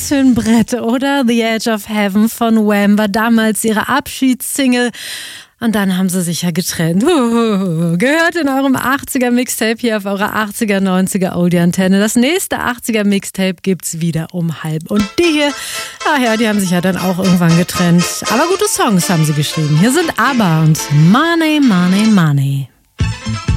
Was für ein Brett, oder? The Edge of Heaven von Wham war damals ihre Abschiedssingle. Und dann haben sie sich ja getrennt. Gehört in eurem 80er-Mixtape hier auf eurer 80er, 90er Audi-Antenne. Das nächste 80er-Mixtape gibt's wieder um 12:30. Und die hier, ach ja, die haben sich ja dann auch irgendwann getrennt. Aber gute Songs haben sie geschrieben. Hier sind ABBA und Money, Money, Money.